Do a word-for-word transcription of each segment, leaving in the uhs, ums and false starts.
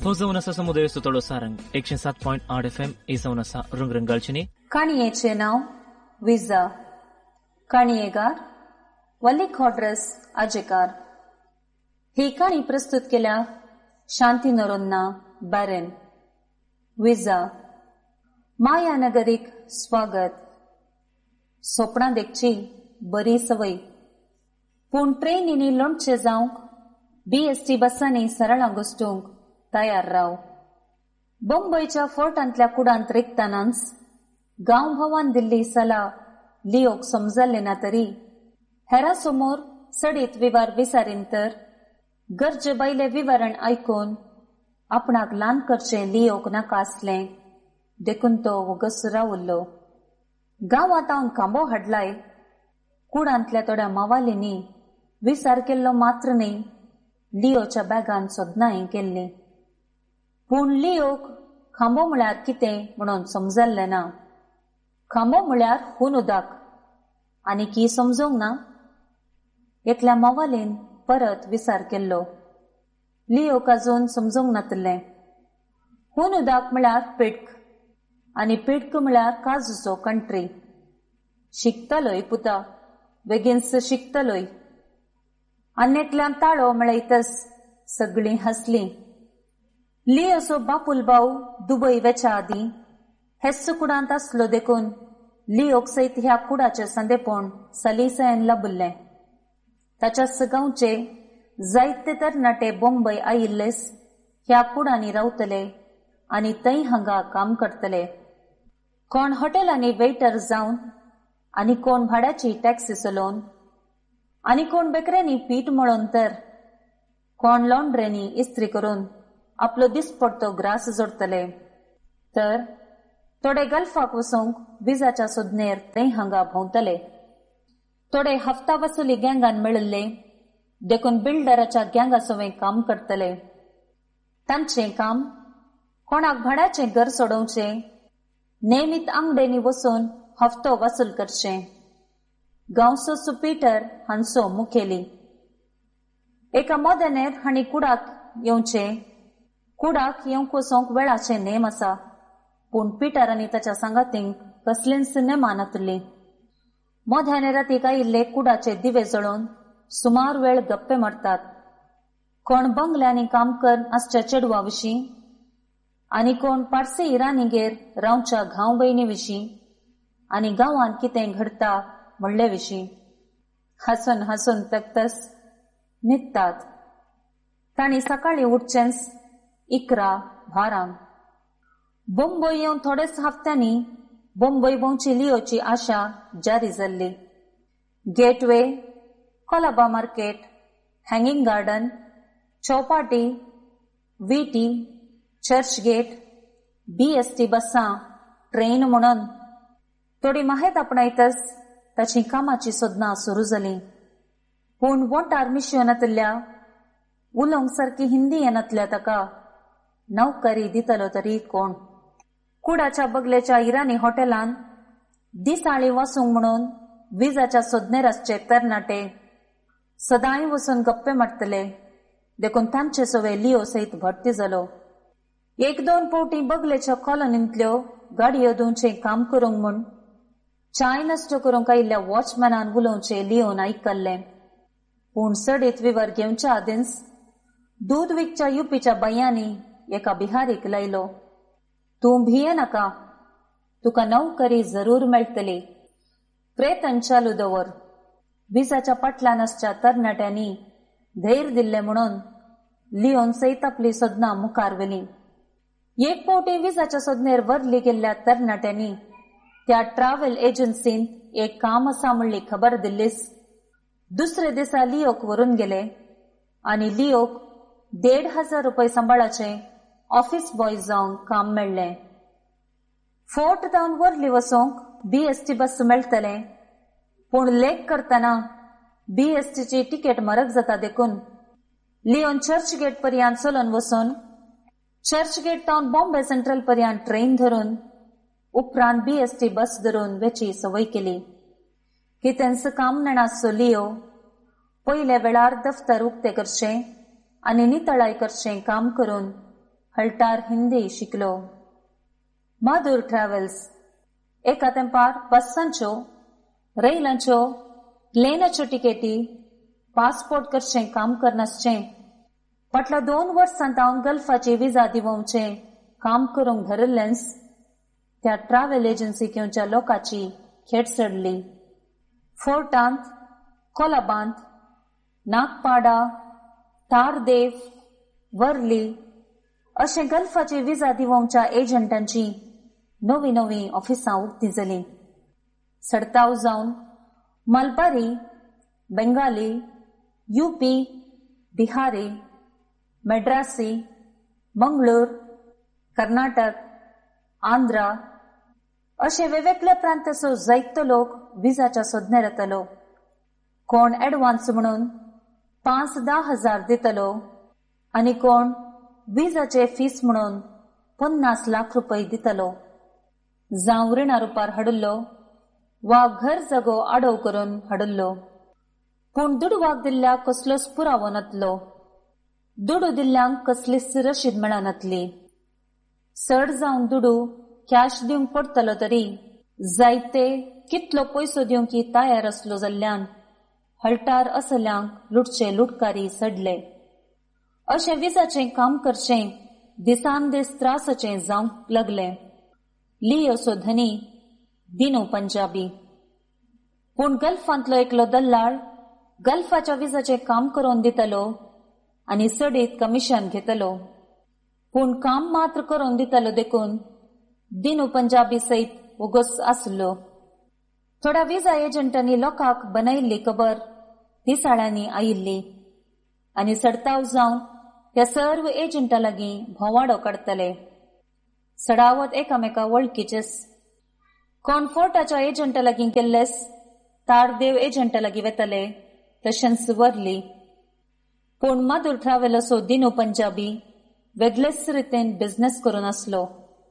हो जाऊन असा समुदाय थोडो सारंग एकशे सात पॉइंट आठ एफ एम ई जाऊन असा रंग रंगालचिनी. काणयेचे नाव विजा. काणयेगार वल्ली खॉड्रस आजेकार. ही काणी प्रस्तुत केल्या शांती नरोन्ना बॅरेन. विजा मायानगरीक स्वागत. सोपणा देखची बरी सवय, पूण ट्रेनीनी लोणचे जावंक बीएसटी बसांनी सरळा घुसटूंक तयार राव. बंबईच्या फोर्टांतल्या कुडांत रिकतानाच गांव भवान दिल्ली सला लिओक समजल्ले ना तरी हेरा समोर सडीत विवार विचारीन तर गरजे बैले विवरण ऐकून आपणाक ल्हान करचें लिओक नाका आसलें. देखून तो वगस रावल्लो. गांवांत हांव खांबो हाडलाय. कुडांतल्या थोड्या मावालींनी विचार केल्लो मात्र न्ही, लिओच्या बॅगान सोदनाय केल्ली. पूण लिओक खांबो म्हळ्यार कितें म्हणून समजल्लें ना. खांबो म्हळ्यार खून उदक आनी की समजूंक ना. एकल्या मावालीन परत विचार केल्लो. लिओक अजून समजूंक नातलें. खून उदक म्हळ्यार पिडक आनी पिडक म्हळ्यार काजूचो कंट्री. शिकतलोय पुता, बेगीनच शिकतलोय. आनेकल्यान ताळो म्हळयतच सगळीं हसलीं. लिओचो बापूल भाऊ दुबय वेच्या आदीं हेस्स कुडांत आसलो देखून लिओक सयत ह्या कुडाचे संदेपण सलीसायेन लाभुल्लें. ताच्याच गांवचे जायते तरणाटे बंबय आयिल्लेच ह्या कुडांनी रावतले आनी थंय हांगा काम करतले. कोण हॉटेलांनी वेटर जावन, आनी कोण भाड्याची टॅक्सी चलोवन, आनी कोण बेकऱ्यांनी पीठ मळोवन, तर कोण लॉन्ड्रेनी इस्त्री करून आपलो दिसपडतो ग्रास जोडतले. तर थोडे गल्फाक वचूंक विजाच्या सोदनेर थंय हांगा भोंवतले. थोडे हफ्ता वसुली गँगान मेळिल्ले देखून बिल्डराच्या गँगासोवें काम करतले. तांचें काम कोणाक भाड्याचें घर सोडोवचें, नेमीत आंगडेनी वचून हफ्तो वसूल करचें. गांवचो सुपीटर हांचो मुखेली. एका मोदेनेर हांणी कुडाक येवचें. कुडाक येवंक वचोंक वेळाचे नेम आसा, पूण पिटर आनी ताच्या सांगातींक कसलींच नेमां नातलीं. मोद्याने रातीक आयिल्ले कुडाचे दिवे जळोवन सुमार वेळ गप्पे मारतात. कोण बंगल्यांनी काम कर आसच्या चेडवा विशीं, आनी कोण पारसी इराणीगेर रावच्या घाव भयणी विशीं, आनी गांवांत कितें घडटा म्हणले विशीं. हसून हसून तकतस न्हिदतात. तांणी सकाळीं उठचेंच इकरा बारांक. बंबय येवन थोडेच हफ्त्यांनी बंबय भोंवची लिओची आशा जारी जाल्ली. Gateway, Colaba market, hanging garden, Chowpatty, VT, Churchgate, BST बसां, ट्रेन म्हणून थोडी माहेत आपणायतच ताची कामाची सोदनां सुरू जालीं. पूण वोटार मिश्यो नातल्या, उलोवंक सारकी हिंदी येनातल्या ताका नौकरी दितलो तरी कोण. कुडाच्या बगलेच्या इराणी हॉटेलान दिसाळी वसूंक म्हणून विजाच्या सोदनेर आसचे तरणाटे सदांय वचून गप्पे मारतले. देखून तांचे सवे लिओ सयत भरती जालो. एक दोन पावटी बगलेच्या कॉलनींतल्यो गाडयो धुवचें काम करूंक म्हूण चाय नश्ट करूंक आयिल्ल्या वॉचमॅनान उलोवचें लिओन आयकल्लें. पूण सडीत विवर घेवच्या आदींच दूद विकच्या युपीच्या बायांनी एका बिहारीक लायलो. तूं भिये नाका, तुका नौकरी जरूर मेळटली. प्रेतन चालू दवर. विजाच्या पाटल्यान आसच्या तरणाट्यांनी धैर्य दिल्ले म्हणून लिओन सयत आपली सोदनां मुखार व्हेलीं. एक पावटी विजाच्या सोदनेर व्हरली गेल्ल्या तरणाट्यांनी त्या ट्रॅव्हल एजन्सीन एक काम आसा म्हणली खबर दिल्लीच. दुसरे दिसा लिओक व्हरून गेले आनी लिओक देड हजार रुपये सांबाळाचे ऑफिस बॉय जावन काम मेळ्ळें. फोर्ट जावन व्हरली वचोंक बीएसटी बस मेळटलें, पूण लेक करतना बीएसटीची तिकेट म्हारग जाता देखून लिओन चर्चगेट पर्यंत चलोवन वचून चर्चगेट जावन बॉम्बे सेंट्रल पर्यंत ट्रेन धरून उपरांत बीएसटी बस धरून वेची सवय केली. कितेंच काम नेणासो लिओ पयले वेळार दफ्तर उक्ते करचें आनी नितळाय करचें काम करून हळटार हिंदी शिकलो. माधुर ट्रॅव्हल्स एका तेंपार बसांच्यो, रेल्यांच्यो, प्लेनाच्यो तिकेटी पासपोर्ट करचें काम करनासचें. फाटल्या दोन वर्सां हांव गल्फाची विजा दिवोवचें काम करूंक धरिल्लेंच त्या ट्रॅव्हल एजन्सी घेवच्या लोकांची खेट चडली. फोर्टांत, कोलाबांत, नागपाडा, तारदेव, वर्ली अशे गल्फाची विजा दिवोवच्या एजंटांची नवी नवी ऑफिसां उक्ती जालीं. सडताव जावन मलबारी, बेंगाली, यूपी, बिहारी, मद्रासी, मंगळूर, कर्नाटक, आंध्रा अशे वेगवेगळ्या प्रांताचो जायतो लोक विजाच्या सोदण्यार येतलो. कोण एडवान्स म्हणून पांच धा हजार दितलो आनी कोण विजाचे फीस म्हणून पन्नास लाख रुपये दितलो. जावं रिणा रुपार हाडुल्लो वा घर जगो आडव करून हाडुल्लो, पूण दुडवाक दिल्ल्या कसलोच पुरावो नातलो. दुडू दिल्ल्यांक कसलीच रशीद मेळनातली. चड जावन दुडू कॅश दिवंक पडटलो तरी जायते कितलो पयसो दिवंक तयार आसलो जाल्ल्यान हळटार असल्यांक लुटचे लुटकारी सडले. अशें विजाचें काम करचें दिसान दीस त्रासाचें जावंक लागलें. लियोचो धनी दिनू पंजाबी. पूण गल्फांतलो एकलो दल्लाळ गल्फाच्या विजाचें काम करून दितलो आनी सडीत कमिशन घेतलो. पूण काम मात्र करून दितलो देखून दिनू पंजाबी सयत वगोस आसलो. थोड्या विजा एजंटांनी लोकांक बनयल्ली खबर दिसाळ्यांनी आयिल्ली आनी सडताव जावन त्या सर्व एजंटा लागीं भोवाडो काडतले. सडावत एकामेका वळखीचेच. कोण फोर्टाच्या एजंटा लागीं गेल्लेस तारदेव एजंटा लागीं वेतले तशेंच वर्ली. पूण माधुर ट्रॅव्हल्सो दिनू पंजाबी वेगळेच रितीन बिझनेस करून आसलो.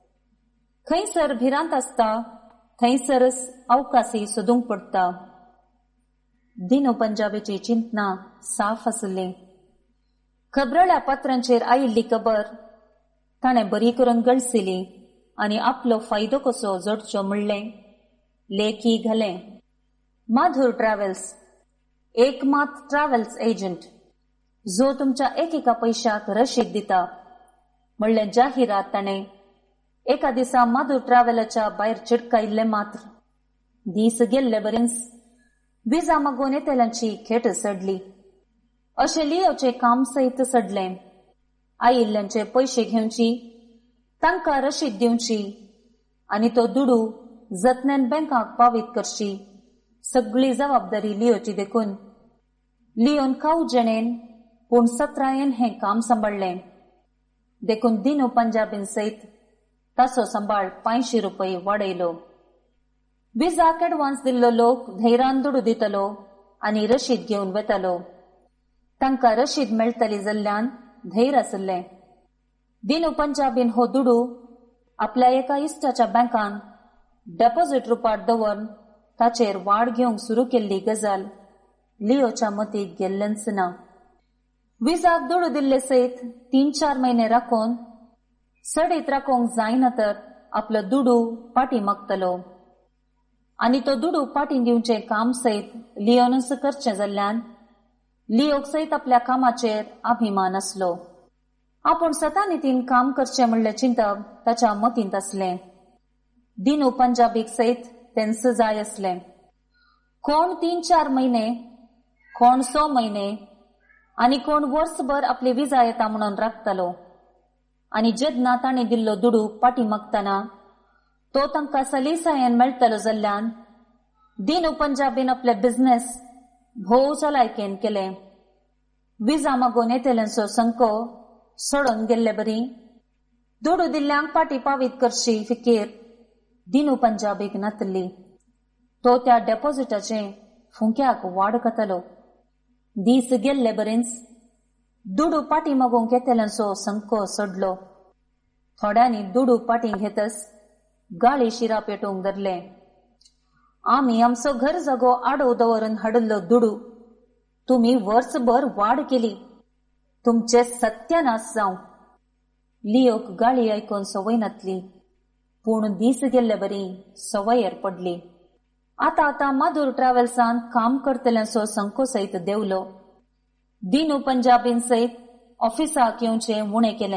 खंयसर भिरांत आसता थंयसरच अवकाशी सोदूंक पडटा. दिनू पंजाबीची चिंतना साफ आसली. खबरल्या पत्रांचेर आयिल्ली खबर ताणें बरी करून गळसिली आनी आपलो फायदो कसो जोडचो म्हणलें लेखी घालें. माधुर ट्रॅव्हल्स एक मात ट्रॅव्हल्स एजंट जो तुमच्या एकेका पैशाक रशीद दिता म्हणलें जाहिरात ताणें एका दिसा माधुर ट्रॅव्हलाच्या भायर चिडकायिल्ले. मात्र दीस गेल्ले बरेंच विजा मागून येतेल्यांची खेट सडली. अशें लियोचें काम सयत सडलें. आयिल्ल्यांचे पयशे घेवची, तांकां रशीद दिवची आनी तो दुडू जतनेन बँकाक पावीत करची सगळी जबाबदारी लियोची देखून. लियोन खाऊ जणेन पूण सत्रायेन हें काम सांबाळलें. देखून दिनू पंजाबीन सयत ताचो सांबाळ पांयशी रुपये वाडयलो. विजाक एडवान्स दिल्लो लोक धैर्यान दुडू दितलो आनी रशीद घेवन वेतलो. तांकां रशीद मेळटली जाल्ल्यान धैर्य आसलें. दिनू पंजाबीन हो दुडू आपल्या एका इश्टाच्या बँकान डेपॉझिट रुपार दवरून ताचेर वाड घेवंक सुरू केल्ली गजाल लियोच्या मतीक गेल्लेंच ना. विजाक दुडू दिल्ले सयत तीन चार म्हयने राखून सडीत राखोवंक जायना तर आपलो दुडू पाटी मागतलो आनी तो दुडू पाटी दिवचें काम सयत लियोनूच करचें जाल्ल्यान लियोक सयत आपल्या कामाचेर अभिमान आसलो. आपूण सतानितीन काम करचें म्हणलें चिंतप ताच्या मतींत आसलें. दिनू पंजाबीक सयत तेंच जाय आसलें. कोण तीन चार म्हयने, कोण स म्हयने आनी कोण वर्सभर आपली विजा येता म्हणून राखतलो आनी जेन्ना ताणें दिल्लो दुडू पाटी मागतना तो तांकां सलिसायेन मेळटलो जाल्ल्यान दिनू पंजाबीन आपले बिझनेस भोव चलायकेन केले. विजा मागून येतेल्यांचो संको सोडून गेल्ले बरी. दुडू दिल्ल्यांक पाटी पावीत करची फिकीर दिनू पंजाबीक नातली. तो त्या डेपॉझिटाचें फुंक्याक वाड करतलो. दीस गेल्ले बरेंच दुडू पाटी मागूंक येतेल्यांचो संको सोडलो. थोड्यांनी दुडू पाटी घेतच गाळी शिरा पेटोवंक धरले. आमी आमचो घर जागो आडव दवरून हाडिल्लो दुडू तुमी वर्सभर वाड केली. तुमचे सत्यानाश जावं. लिओक गाळी ऐकून सवय नातली, पूण दीस गेल्ले बरी सवयर पडली. आता आता माधुर ट्रॅव्हल्सान काम करतल्यांचो संको सयत देवलो. दिनू पंजाबीन सयत ऑफिसाक येवचे उणे केले.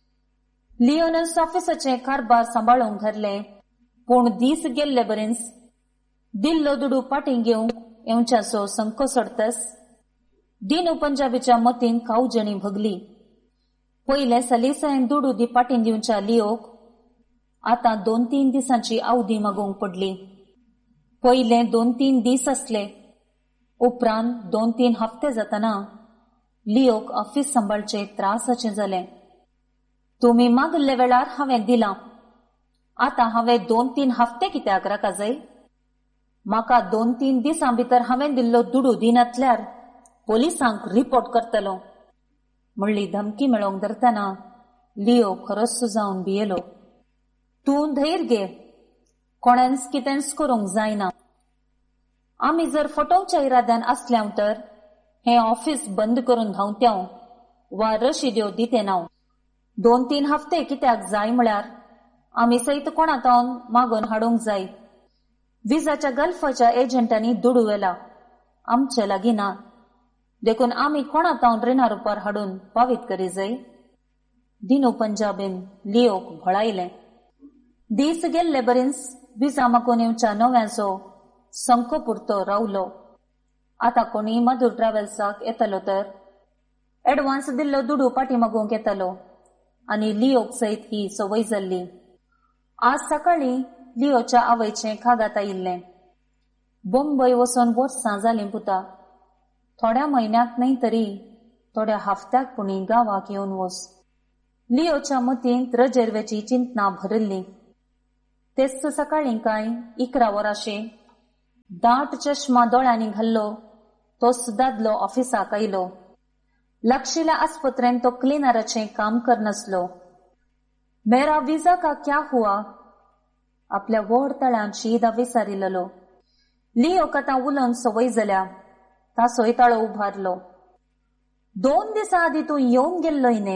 लिओनस ऑफिसाचे कारभार सांबाळूंक धरले, पूण दीस गेल्ले बरेंच दिल्लो दुडू पाटींग घेवंक येवच्याचो संको सोडतस दिनू पंजाबीच्या मतीन कावजणी भगली. पयले सलिसायन दुडू दी पाटीन दिवच्या लिओक आता दोन तीन दिसांची अवधी मागूंक पडली. पयले दोन तीन दीस असले, उपरांत दोन तीन हप्ते जाताना लिओक ऑफिस सांबाळचे त्रासाचे जाले. तुम्ही मागल्ले वेळार हांवें दिलां, आता हांवें दोन तीन हप्ते कित्याक राका जाय? म्हाका दोन तीन दिसां भितर हांवें दिल्लो दुडू दिनातल्यार पोलिसांक रिपोर्ट करतलो म्हणली धमकी मेळोवंक धरतना लिओ खरोच सुजावन भियेलो. तूं धैर्य घे, कोणेंच कितेंच करूंक जायना. आमी जर फटोवच्या इराद्यान असल्यां तर हें ऑफिस बंद करून धांवत्याव वा रशिद्यो दिते नाव. दोन तीन हप्ते कित्याक जाय म्हळ्यार आमी सयत कोणातावन मागून हाडूंक जाय. विजाच्या गल्फाच्या एजंटांनी दुडू वेला, आमचे लागीं ना, देखून आमी कोणातावन रिणा रुपार हाडून पावीत करी जाय. दिनू पंजाबीन लिओक भळायले. दीस गेल्ले बरेंच विजा मागून येवच्या नव्याचो संको पुरतो रावलो. आता कोणी माधुर ट्रॅव्हल्साक येतलो तर एडवान्स दिल्लो दुडू पाठी मागूंक येतलो आनी लिओक सयत ही सवय जाल्ली. आज सकाळी लिओच्या आवयचे कागात आयिल्ले. बॉम्बय वचून वर्सां जालीं पुता, थोड्या म्हयन्याक न्हय तरी थोड्या हफ्त्याक पुणी गांवाक येवन वच. लिओच्या मतींत रजेर्वेची चिंतना भरिल्ली. तेच सकाळी काय इकरा वरांशे दाट चष्मा दोळ्यांनी घाल्लो तोच दादलो ऑफिसाक आयलो. लागशिल्ल्या आस्पत्रेंत तो क्लिनराचें काम करनासलो. मेरा विजा का क्या हुआ? आपल्या व्हड तळ्यान शीदा विचारिल्लो. लिओक आतां उलोवन सवय जाल्या, तासोय ताळो उबारलो. दोन दिसां आदी तूं येवन गेल्लोय न्हे?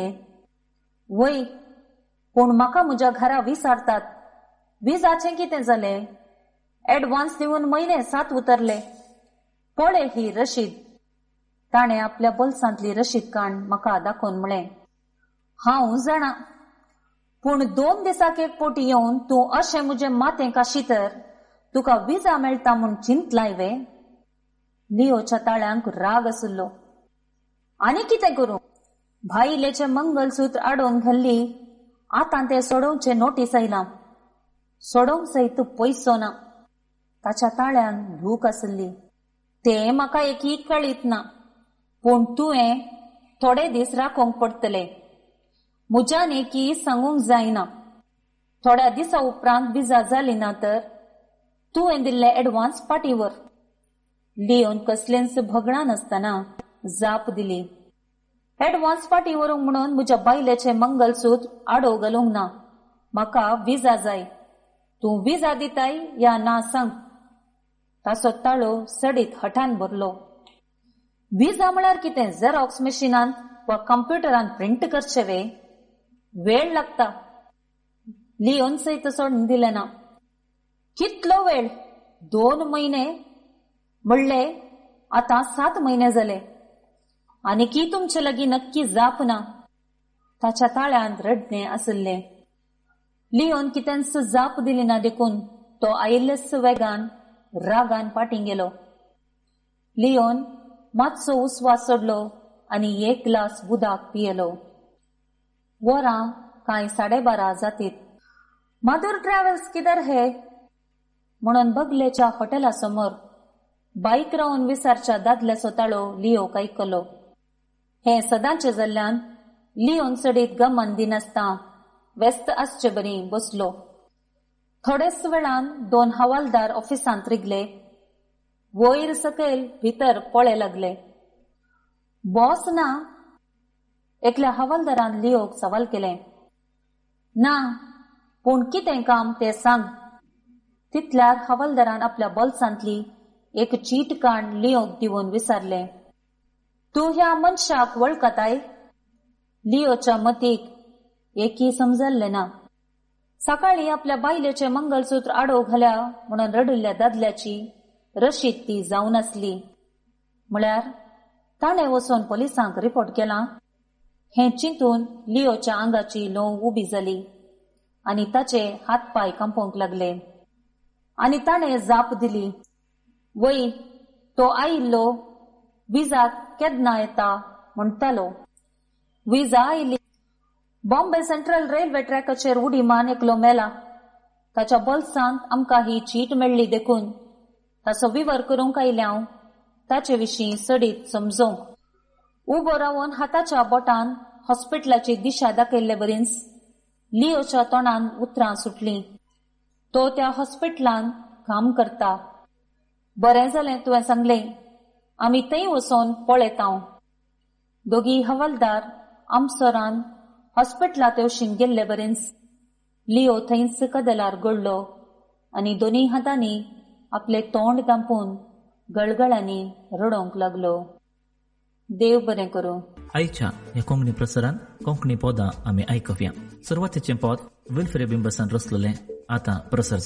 वय, पूण म्हाका म्हज्या घरा विचारतात विजाचें कितें जालें? एडवान्स दिवन म्हयने सात उतरले. पळय ही रशीद. ताणें आपल्या बोल्सांतली रशीद काण म्हाका दाखोवन म्हळें. हांव जाणा, पूण दोन दिसाक एक पोटी येवन तूं अशें म्हजें मातें काशी तर तुका विजा मेळटा म्हूण चिंतलाय वे? लिओच्या ताळ्यांक राग आसुल्लो. आनी कितें करूं? भाईलेचें मंगलसूत्र आडोवन घाल्ली, आतां तें सोडोवचें नोटीस आयलां. सोडोवंक सयत पयसो ना. ताच्या ताळ्यान भूक आसली. तें म्हाका एकी कळीत ना, पूण तुवें थोडे दीस राखोवंक पडटले. म्हज्यान एकी सांगूंक जायना. थोड्या दिसा उपरांत विजा जाली ना तर तुवें दिल्ले एडवान्स पाटीवर. लिओन कसलेंच भगणां नासतना जाप दिली. एडवान्स पाटी व्हरूंक म्हणून म्हज्या बायलेचें मंगलसूत्र आडो घालूंक ना. म्हाका विजा जाय. तूं विजा दिताय या ना सांग. ताचो ताळो सडीत हठान भरलो. विजा म्हळ्यार कितें झेरॉक्स मशिनांत वा कंप्युटरान प्रिंट करचे वे? वेळ लागता. लिओन सयत सोडून दिले ना. कितलो वेळ? दोन महिने म्हणले, आता सात महिने जाले. आनी की तुमचे लागीं नक्की जाप ना? ताच्या ताळ्यांत रडणे आसले. लिओन कितेंच जाप दिली ना देखून तो आयिल्लेच वेगान रागान पाटी गेलो. लिओन मातसो उस्वास सोडलो आनी एक ग्लास उदक पियेलो. वरां कांय साडेबारा जातीत. माधुर ट्रॅव्हल्स किधर है म्हणून बगलेच्या हॉटेला समोर बाईक रावन विचारच्या दादल्याचो ताळो लिओक आयकलो. हे सदांचे जाल्ल्यान लिओन सडीत गमन दिनासता व्यस्त आसचे बरी बसलो. थोडेच वेळान दोन हवालदार ऑफिसांत रिगले. वयर सकयल भितर पळे लागले. बॉस ना? एकल्या हवालदारान लिओक सवाल केले. ना, पूण कितें काम तें सांग. तितल्यार हवालदारान आपल्या बोल्सांतली एक चीट काण लिओक दिवन विचारले. तूं ह्या मनशाक वळखताय? लिओच्या मतीक एकही समजल्ले ना. सकाळी आपल्या बायलेचे मंगलसूत्र आडो घाल्या म्हणून रडिल्ल्या दादल्याची रशीद ती जावन आसली. म्हळ्यार ताणे वचून पोलिसांक रिपोर्ट केला. हे चिंतून लिओच्या आंगाची लोव उबी जाली आनी ताचे हात पाय कंपोंक लागले आनी ताणे जाप दिली, वय तो आयिल्लो विजाक केदना येता म्हणटालो. विजा आयिल्ली. बॉम्बे सेंट्रल रेल्वे ट्रॅकाचेर उडी मान एकलो मेला. ताच्या बोल्सांत आमकां ही चीट मेळ्ळी देखून ताचो विवर करूंक आयले हांव ताचे विशीं सडीत समजोवंक. उबो रावन हाताच्या बोटान हॉस्पिटलाची दिशा दाखयल्ले बरींच लिओच्या तोंडान उतरां सुटलीं. तो त्या हॉस्पिटलान काम करता. बरें जालें तुवें सांगलें. आमी थंय वचोन पळयतांव. दोगी हवालदार आमसोरान हॉस्पिटलांत येवशीन गेल्ले बरेंच लिओ थंयच कदेलार गडलो आनी दोनी हातांनी आपले तोंड दांपून गळगळ्यांनी रडोंक लागलो. देव बरें करूं. आयच्या ह्या कोंकणी प्रसारान कोंकणी पदां आमी आयकुया. सुरवातीचें पद विल्फ्रे बिंबसान रचलेलें आतां प्रसार